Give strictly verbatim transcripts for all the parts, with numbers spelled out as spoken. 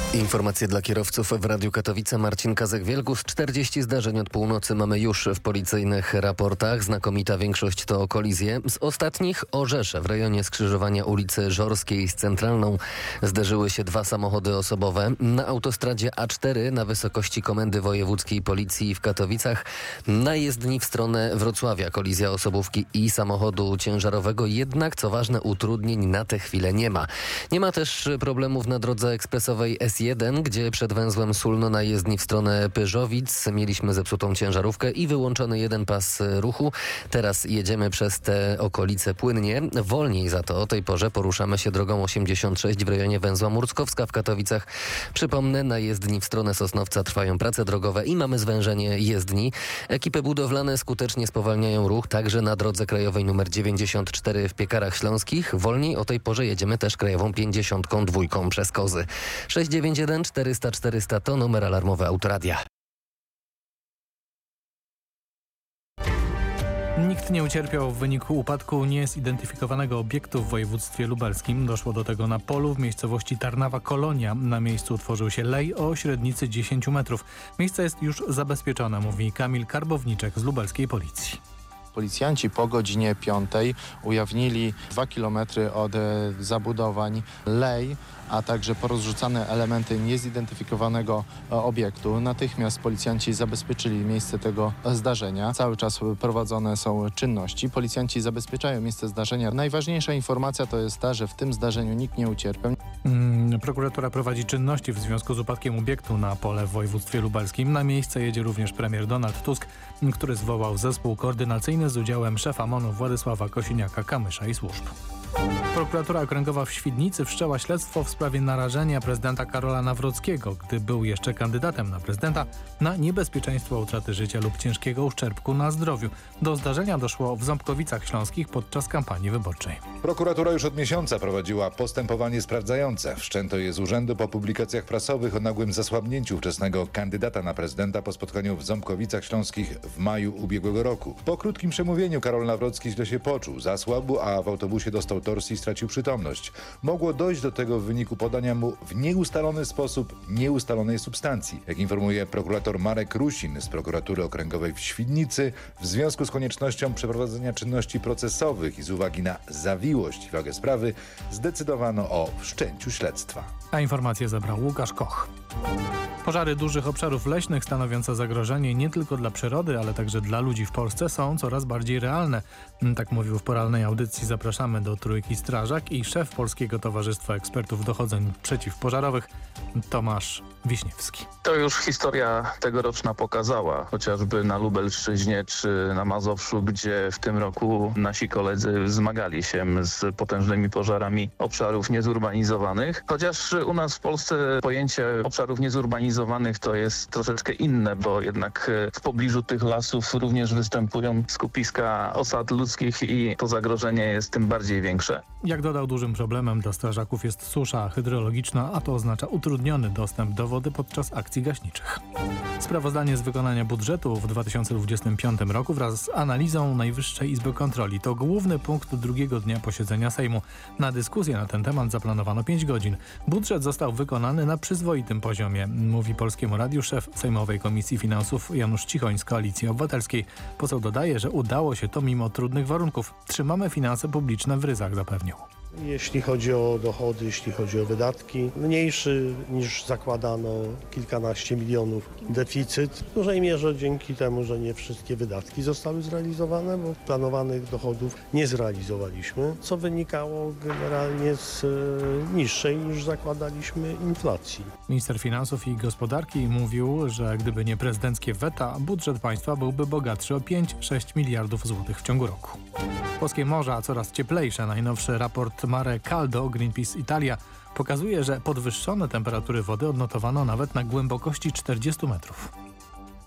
Informacje dla kierowców w Radiu Katowice. Marcin Kazek-Wielgus. czterdzieści zdarzeń od północy mamy już w policyjnych raportach. Znakomita większość to kolizje. Z ostatnich Orzesze w rejonie skrzyżowania ulicy Żorskiej z Centralną zderzyły się dwa samochody osobowe. Na autostradzie A cztery na wysokości Komendy Wojewódzkiej Policji w Katowicach na jezdni w stronę Wrocławia kolizja osobówki i samochodu ciężarowego. Jednak co ważne, utrudnień na tę chwilę nie ma. Nie ma też problemów na drodze ekspresowej S jeden, gdzie przed węzłem Sulno na jezdni w stronę Pyrzowic mieliśmy zepsutą ciężarówkę i wyłączony jeden pas ruchu. Teraz jedziemy przez te okolice płynnie. Wolniej za to o tej porze poruszamy się drogą osiemdziesiąt sześć w rejonie węzła Murckowska w Katowicach. Przypomnę, na jezdni w stronę Sosnowca trwają prace drogowe i mamy zwężenie jezdni. Ekipy budowlane skutecznie spowalniają ruch, także na drodze krajowej nr dziewięćdziesiąt cztery w Piekarach Śląskich. Wolniej o tej porze jedziemy też krajową pięćdziesiąt dwa przez Kozy. sześć dziewięć jeden czterysta czterysta to numer alarmowy Autoradia. Nikt nie ucierpiał w wyniku upadku niezidentyfikowanego obiektu w województwie lubelskim. Doszło do tego na polu w miejscowości Tarnawa Kolonia. Na miejscu utworzył się lej o średnicy dziesięć metrów. Miejsce jest już zabezpieczone, mówi Kamil Karbowniczek z lubelskiej policji. Policjanci po godzinie piątej ujawnili dwa kilometry od e, zabudowań lej, a także porozrzucane elementy niezidentyfikowanego e, obiektu. Natychmiast policjanci zabezpieczyli miejsce tego zdarzenia. Cały czas prowadzone są czynności. Policjanci zabezpieczają miejsce zdarzenia. Najważniejsza informacja to jest ta, że w tym zdarzeniu nikt nie ucierpiał. Hmm, prokuratura prowadzi czynności w związku z upadkiem obiektu na pole w województwie lubelskim. Na miejsce jedzie również premier Donald Tusk, który zwołał zespół koordynacyjny z udziałem szefa M O N-u Władysława Kosiniaka-Kamysza i służb. Prokuratura Okręgowa w Świdnicy wszczęła śledztwo w sprawie narażenia prezydenta Karola Nawrockiego, gdy był jeszcze kandydatem na prezydenta, na niebezpieczeństwo utraty życia lub ciężkiego uszczerbku na zdrowiu. Do zdarzenia doszło w Ząbkowicach Śląskich podczas kampanii wyborczej. Prokuratura już od miesiąca prowadziła postępowanie sprawdzające. Wszczęto je z urzędu po publikacjach prasowych o nagłym zasłabnięciu ówczesnego kandydata na prezydenta po spotkaniu w Ząbkowicach Śląskich w maju ubiegłego roku. Po krótkim przemówieniu Karol Nawrocki źle się poczuł, zasłabł, a w autobusie dostał torsji i stracił przytomność. Mogło dojść do tego w wyniku podania mu w nieustalony sposób nieustalonej substancji. Jak informuje prokurator Marek Rusin z prokuratury okręgowej w Świdnicy, w związku z koniecznością przeprowadzenia czynności procesowych i z uwagi na zawiłość i wagę sprawy zdecydowano o wszczęciu śledztwa. A informację zebrał Łukasz Koch. Pożary dużych obszarów leśnych stanowiące zagrożenie nie tylko dla przyrody, ale także dla ludzi w Polsce są coraz bardziej realne. Tak mówił w porannej audycji Zapraszamy do Trójki strażak i szef Polskiego Towarzystwa Ekspertów Dochodzeń Przeciwpożarowych Tomasz Wiśniewski. To już historia tegoroczna pokazała, chociażby na Lubelszczyźnie czy na Mazowszu, gdzie w tym roku nasi koledzy zmagali się z potężnymi pożarami obszarów niezurbanizowanych. Chociaż u nas w Polsce pojęcie obszarów niezurbanizowanych to jest troszeczkę inne, bo jednak w pobliżu tych lasów również występują skupiska osad ludzkich i to zagrożenie jest tym bardziej większe. Jak dodał, dużym problemem dla strażaków jest susza hydrologiczna, a to oznacza utrudniony dostęp do wody podczas akcji gaśniczych. Sprawozdanie z wykonania budżetu w dwa tysiące dwudziestym piątym roku wraz z analizą Najwyższej Izby Kontroli to główny punkt drugiego dnia posiedzenia Sejmu. Na dyskusję na ten temat zaplanowano pięć godzin. Budżet został wykonany na przyzwoitym poziomie, mówi Polskiemu Radiu szef Sejmowej Komisji Finansów Janusz Cichoń z Koalicji Obywatelskiej. Poseł dodaje, że udało się to mimo trudnych warunków. Trzymamy finanse publiczne w ryzach, zapewnił. Jeśli chodzi o dochody, jeśli chodzi o wydatki, mniejszy niż zakładano, kilkanaście milionów deficyt. W dużej mierze dzięki temu, że nie wszystkie wydatki zostały zrealizowane, bo planowanych dochodów nie zrealizowaliśmy, co wynikało generalnie z e, niższej niż zakładaliśmy inflacji. Minister Finansów i Gospodarki mówił, że gdyby nie prezydenckie weta, budżet państwa byłby bogatszy o pięć sześć miliardów złotych w ciągu roku. Polskie morza coraz cieplejsze. Najnowszy raport Mare Caldo Greenpeace Italia pokazuje, że podwyższone temperatury wody odnotowano nawet na głębokości czterdziestu metrów.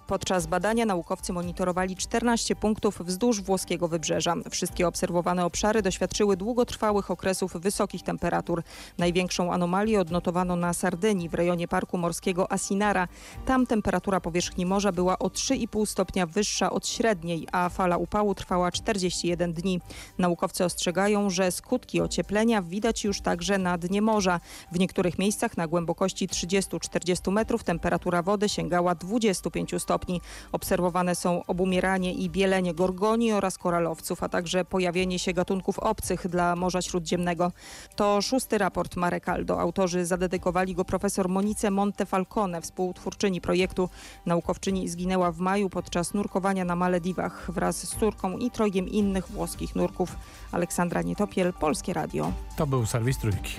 Podczas badania naukowcy monitorowali czternaście punktów wzdłuż włoskiego wybrzeża. Wszystkie obserwowane obszary doświadczyły długotrwałych okresów wysokich temperatur. Największą anomalię odnotowano na Sardynii w rejonie Parku Morskiego Asinara. Tam temperatura powierzchni morza była o trzy i pół stopnia wyższa od średniej, a fala upału trwała czterdzieści jeden dni. Naukowcy ostrzegają, że skutki ocieplenia widać już także na dnie morza. W niektórych miejscach na głębokości trzydzieści do czterdziestu metrów temperatura wody sięgała dwudziestu pięciu stopni. Obserwowane są obumieranie i bielenie gorgoni oraz koralowców, a także pojawienie się gatunków obcych dla Morza Śródziemnego. To szósty raport Mare Caldo. Autorzy zadedykowali go profesor Monice Montefalcone, współtwórczyni projektu. Naukowczyni zginęła w maju podczas nurkowania na Malediwach wraz z córką i trojgiem innych włoskich nurków. Aleksandra Nietopiel, Polskie Radio. To był serwis Trójki.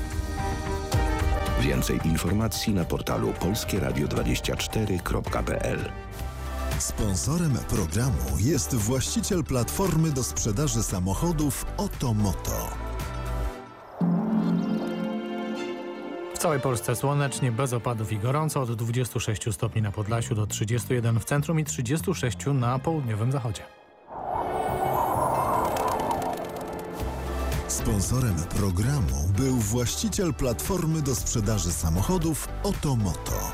Więcej informacji na portalu polskie radio dwadzieścia cztery kropka p l. Sponsorem programu jest właściciel platformy do sprzedaży samochodów Otomoto. W całej Polsce słonecznie, bez opadów i gorąco, od dwudziestu sześciu stopni na Podlasiu do trzydziestu jeden w centrum i trzydziestu sześciu na południowym zachodzie. Sponsorem programu był właściciel platformy do sprzedaży samochodów Otomoto.